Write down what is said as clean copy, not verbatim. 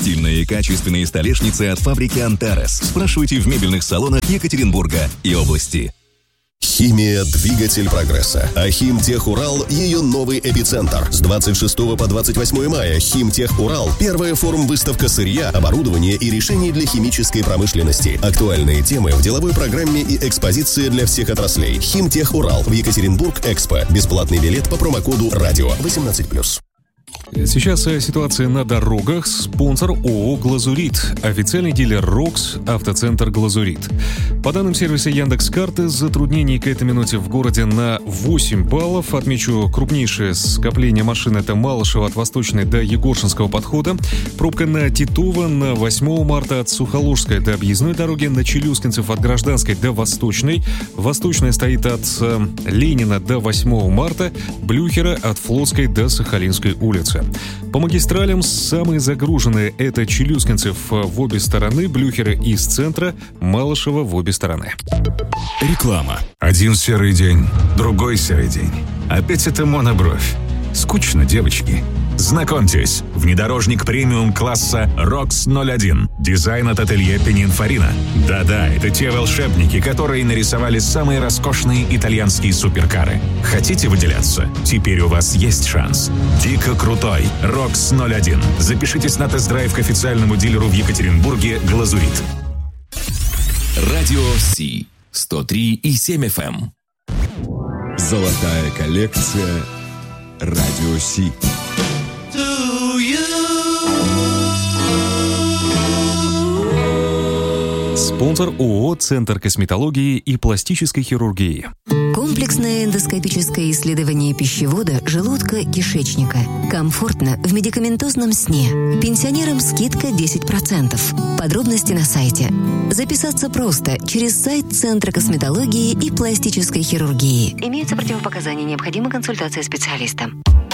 Стильные и качественные столешницы от фабрики «Антарес». Спрашивайте в мебельных салонах Екатеринбурга и области. Химия – двигатель прогресса. А «Химтех-Урал» – ее новый эпицентр. С 26 по 28 мая «Химтех-Урал» – первая форум-выставка сырья, оборудования и решений для химической промышленности. Актуальные темы в деловой программе и экспозиции для всех отраслей. «Химтех-Урал» в Екатеринбург-Экспо. Бесплатный билет по промокоду «Радио» 18+. Сейчас ситуация на дорогах. Спонсор ООО «Глазурит». Официальный дилер «Рокс», автоцентр «Глазурит». По данным сервиса Яндекс.Карты, затруднений к этой минуте в городе на 8 баллов. Отмечу, крупнейшее скопление машин — это Малышево от Восточной до Егоршинского подхода. Пробка на Титова на 8 марта от Сухоложской до объездной дороги, на Челюскинцев от Гражданской до Восточной. Восточная стоит от Ленина до 8 марта, Блюхера от Флотской до Сахалинской улицы. По магистралям самые загруженные — это Челюскинцев в обе стороны, Блюхера из центра, Малышева в обе стороны. Реклама. Один серый день, другой серый день. Опять это монобровь. Скучно, девочки. Знакомьтесь, внедорожник премиум-класса ROX 01. Дизайн от ателье Пининфарина. Да-да, это те волшебники, которые нарисовали самые роскошные итальянские суперкары. Хотите выделяться? Теперь у вас есть шанс. Дико крутой ROX 01. Запишитесь на тест-драйв к официальному дилеру в Екатеринбурге «Глазурит». Радио Си 103,7 FM. Золотая коллекция Радио Си. Спонсор ООО «Центр косметологии и пластической хирургии». Комплексное эндоскопическое исследование пищевода, желудка, кишечника. Комфортно в медикаментозном сне. Пенсионерам скидка 10%. Подробности на сайте. Записаться просто через сайт Центра косметологии и пластической хирургии. Имеются противопоказания, необходима консультация специалиста.